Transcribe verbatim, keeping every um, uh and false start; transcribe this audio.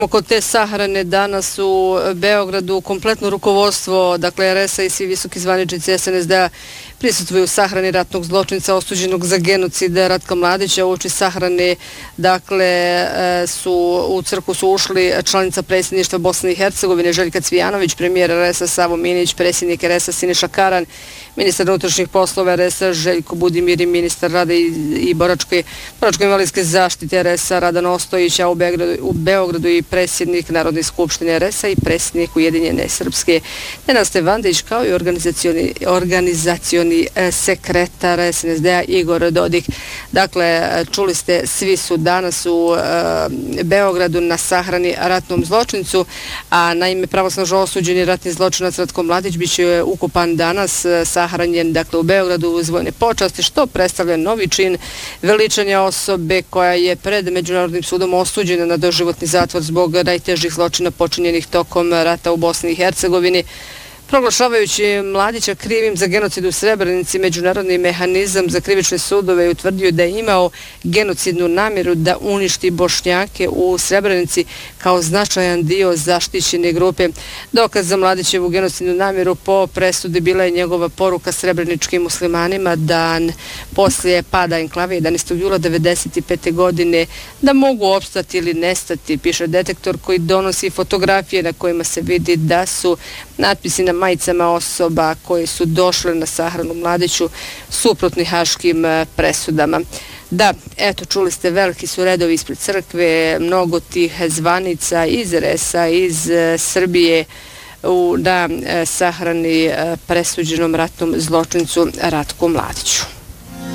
Kod te sahrane danas u Beogradu kompletno rukovodstvo, dakle er es a i svi visoki zvaničnici es en es de a prisustvuju sahrani ratnog zločinca osuđenog za genocid Ratka Mladića. Uoči sahrane, dakle, su u crkvu su ušli članica predsjedništva Bosne i Hercegovine Željka Cvijanović, premijer er es a Savo Minić, predsjednik er es a Siniša Karan, ministar unutrašnjih poslova er es a Željko Budimir i ministar rada i, i boračke, boračko-invalidske zaštite er es a Radan Ostojić, a u Beogradu, u Beogradu i predsjednik Narodne skupštine er es a i predsjednik Ujedinjene Srpske Nenad Stevandić, kao i organizacioni, organizacioni sekretar es en es de a Igor Dodik. Dakle, čuli ste, svi su danas u e, Beogradu na sahrani ratnom zločincu, a naime pravosnažno osuđeni ratni zločinac Ratko Mladić biće ukupan danas, sahranjen, dakle, u Beogradu uz vojne počasti, što predstavlja novi čin veličanja osobe koja je pred Međunarodnim sudom osuđena na doživotni zatvor zbog najtežih zločina počinjenih tokom rata u Bosni i Hercegovini. Proglašavajući Mladića krivim za genocid u Srebrenici, Međunarodni mehanizam za krivične sudove je utvrdio da je imao genocidnu namjeru da uništi Bošnjake u Srebrenici kao značajan dio zaštićene grupe. Dokaz za Mladićevu genocidnu namjeru po presudi bila je njegova poruka srebreničkim muslimanima dan poslije pada enklave jedanaestog jula devedeset pete godine da mogu opstati ili nestati, piše Detektor, koji donosi fotografije na kojima se vidi da su natpisi na majicama osoba koji su došle na sahranu Mladiću suprotni haškim presudama. Da, eto, čuli ste, veliki su redovi ispred crkve, mnogo tih zvanica iz er es a, iz Srbije u, na sahrani presuđenom ratnom zločincu Ratku Mladiću.